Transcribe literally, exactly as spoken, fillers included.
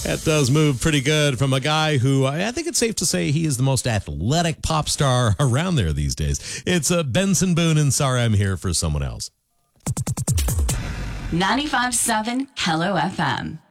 That does move pretty good from a guy who I think it's safe to say he is the most athletic pop star around there these days. It's uh, Benson Boone and Sorry I'm Here for Someone Else. ninety-five point seven Hello F M.